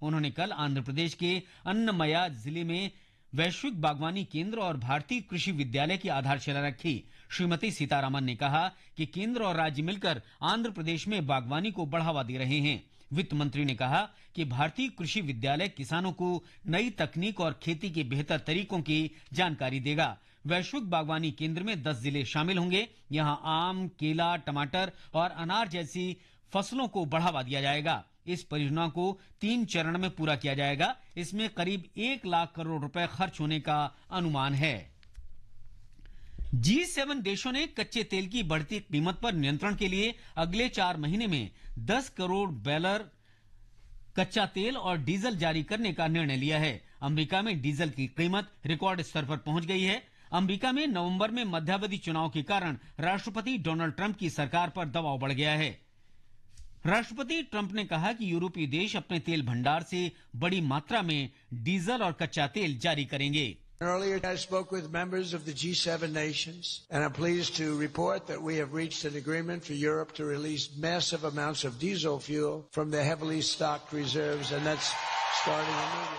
उन्होंने कल आंध्र प्रदेश के अन्नमया जिले में वैश्विक बागवानी केंद्र और भारतीय कृषि विद्यालय की आधारशिला रखी। श्रीमती सीतारामन ने कहा कि केंद्र और राज्य मिलकर आंध्र प्रदेश में बागवानी को बढ़ावा दे रहे हैं। वित्त मंत्री ने कहा कि भारतीय कृषि विद्यालय किसानों को नई तकनीक और खेती के बेहतर तरीकों की जानकारी देगा। वैश्विक बागवानी केंद्र में 10 जिले शामिल होंगे। यहां आम, केला, टमाटर और अनार जैसी फसलों को बढ़ावा दिया जाएगा। इस परियोजना को 3 चरण में पूरा किया जाएगा। इसमें करीब 1 लाख करोड़ रुपए खर्च होने का अनुमान है। G7 देशों ने कच्चे तेल की बढ़ती कीमत पर नियंत्रण के लिए अगले 4 महीने में 10 करोड़ बैरल कच्चा तेल और डीजल जारी करने का निर्णय लिया है। अमेरिका में डीजल की कीमत रिकॉर्ड स्तर पर पहुंच गई है। अमेरिका में नवंबर में मध्यावधि चुनाव के कारण राष्ट्रपति डोनाल्ड ट्रंप की सरकार पर दबाव बढ़ गया है। राष्ट्रपति ट्रंप ने कहा कि यूरोपीय देश अपने तेल भंडार से बड़ी मात्रा में डीजल और कच्चा तेल जारी करेंगे। Earlier, I spoke with members of the G7 nations, and I'm pleased to report that we have reached an agreement for Europe to release massive amounts of diesel fuel from their heavily stocked reserves, and that's starting immediately.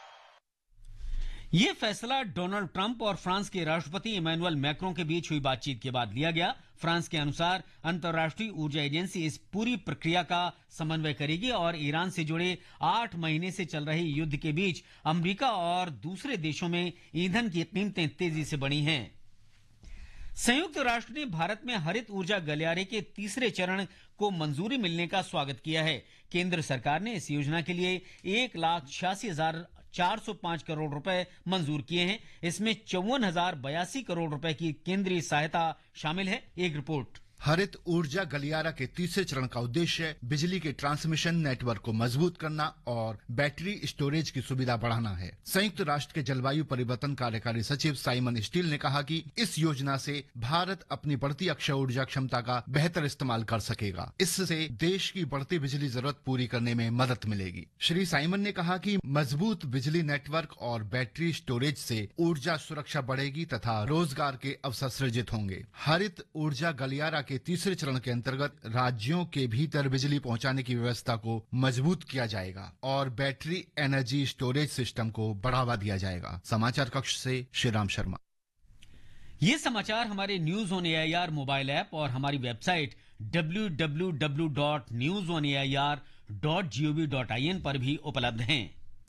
ये फैसला Donald Trump और France के राष्ट्रपति Emmanuel Macron के बीच हुई बातचीत के बाद लिया गया। फ्रांस के अनुसार अंतर्राष्ट्रीय ऊर्जा एजेंसी इस पूरी प्रक्रिया का समन्वय करेगी और ईरान से जुड़े 8 महीने से चल रहे युद्ध के बीच अमेरिका और दूसरे देशों में ईंधन की कीमतें तेजी से बढ़ी हैं। संयुक्त राष्ट्र ने भारत में हरित ऊर्जा गलियारे के तीसरे चरण को मंजूरी मिलने का स्वागत किया है। केंद्र सरकार ने इस योजना के लिए 1,86,405 करोड़ रुपए मंजूर किए हैं। इसमें 54,082 करोड़ रुपए की केंद्रीय सहायता शामिल है। एक रिपोर्ट। हरित ऊर्जा गलियारा के तीसरे चरण का उद्देश्य बिजली के ट्रांसमिशन नेटवर्क को मजबूत करना और बैटरी स्टोरेज की सुविधा बढ़ाना है। संयुक्त राष्ट्र के जलवायु परिवर्तन कार्यकारी सचिव साइमन स्टील ने कहा कि इस योजना से भारत अपनी बढ़ती अक्षय ऊर्जा क्षमता का बेहतर इस्तेमाल कर सकेगा। इससे देश की बढ़ती बिजली जरूरत पूरी करने में मदद मिलेगी। श्री साइमन ने कहा कि मजबूत बिजली नेटवर्क और बैटरी स्टोरेज से ऊर्जा सुरक्षा बढ़ेगी तथा रोजगार के अवसर सृजित होंगे। हरित ऊर्जा गलियारा के तीसरे चरण के अंतर्गत राज्यों के भीतर बिजली पहुंचाने की व्यवस्था को मजबूत किया जाएगा और बैटरी एनर्जी स्टोरेज सिस्टम को बढ़ावा दिया जाएगा। समाचार कक्ष से श्रीराम शर्मा। ये समाचार हमारे news on AIR mobile app और हमारी वेबसाइट www.newsonair.gov.in पर भी उपलब्ध हैं।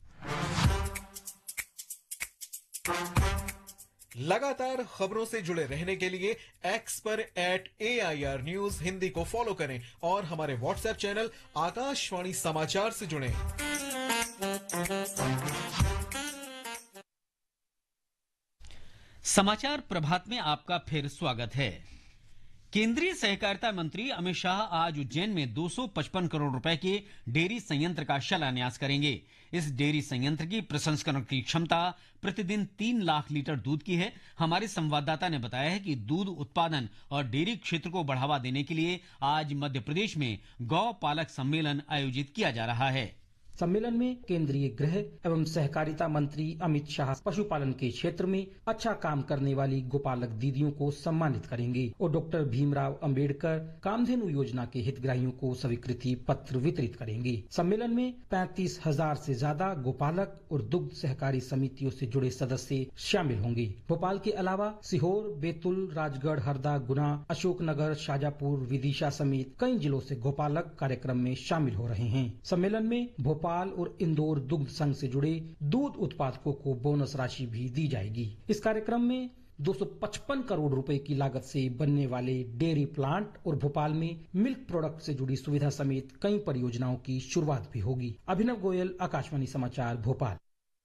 लगातार खबरों से जुड़े रहने के लिए एक्स पर @AIR न्यूज हिंदी को फॉलो करें और हमारे व्हाट्सएप चैनल आकाशवाणी समाचार से जुड़ें। समाचार प्रभात में आपका फिर स्वागत है। केंद्रीय सहकारिता मंत्री अमित शाह आज उज्जैन में 255 करोड़ रुपए के डेयरी संयंत्र का शिलान्यास करेंगे। इस डेयरी संयंत्र की प्रसंस्करण की क्षमता प्रतिदिन 3 लाख लीटर दूध की है। हमारे संवाददाता ने बताया है कि दूध उत्पादन और डेयरी क्षेत्र को बढ़ावा देने के लिए आज मध्य प्रदेश में गौ पालक सम्मेलन आयोजित किया जा रहा है। सम्मेलन में केंद्रीय गृह एवं सहकारिता मंत्री अमित शाह पशुपालन के क्षेत्र में अच्छा काम करने वाली गोपालक दीदियों को सम्मानित करेंगे और डॉक्टर भीमराव अंबेडकर कामधेनु योजना के हितग्राहियों को स्वीकृति पत्र वितरित करेंगे। सम्मेलन में 35,000 से ज्यादा गोपालक और दुग्ध सहकारी समितियों से जुड़े सदस्य शामिल होंगे। भोपाल के अलावा सीहोर, बैतूल, राजगढ़, हरदा, गुना, अशोकनगर, शाजापुर, विदिशा समेत कई जिलों से गोपालक कार्यक्रम में शामिल हो रहे हैं। सम्मेलन में भोपाल और इंदौर दुग्ध संघ से जुड़े दूध उत्पादकों को बोनस राशि भी दी जाएगी। इस कार्यक्रम में 255 करोड़ रुपए की लागत से बनने वाले डेयरी प्लांट और भोपाल में मिल्क प्रोडक्ट से जुड़ी सुविधा समेत कई परियोजनाओं की शुरुआत भी होगी। अभिनव गोयल, आकाशवाणी समाचार, भोपाल।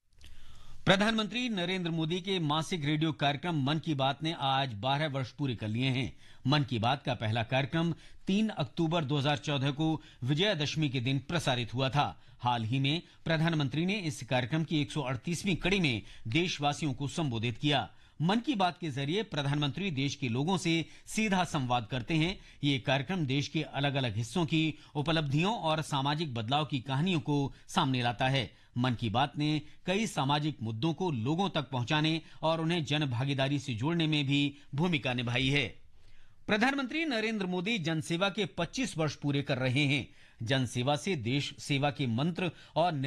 प्रधानमंत्री नरेंद्र मोदी के मासिक रेडियो कार्यक्रम मन की बात ने आज 12 वर्ष पूरे कर लिए हैं। मन की बात का पहला कार्यक्रम 3 अक्टूबर 2014 को विजयादशमी के दिन प्रसारित हुआ था। हाल ही में प्रधानमंत्री ने इस कार्यक्रम की 138वीं कड़ी में देशवासियों को संबोधित किया। मन की बात के जरिए प्रधानमंत्री देश के लोगों से सीधा संवाद करते हैं। ये कार्यक्रम देश के अलग अलग हिस्सों की उपलब्धियों और सामाजिक बदलाव की कहानियों को सामने लाता है। मन की बात ने कई सामाजिक मुद्दों को लोगों तक पहुंचाने और उन्हें जन भागीदारी से जोड़ने में भी भूमिका निभाई है। प्रधानमंत्री नरेंद्र मोदी जनसेवा के 25 वर्ष पूरे कर रहे हैं। जनसेवा से देश सेवा के मंत्र और